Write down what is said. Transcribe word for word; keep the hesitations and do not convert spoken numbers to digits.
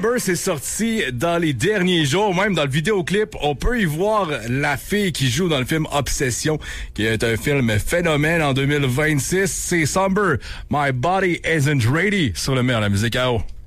Somber, c'est sorti dans les derniers jours, même dans le vidéoclip, on peut y voir la fille qui joue dans le film Obsession, qui est un film phénomène en deux mille vingt-six. C'est Somber, My Body Isn't Ready sur le meilleur de la musique à eau.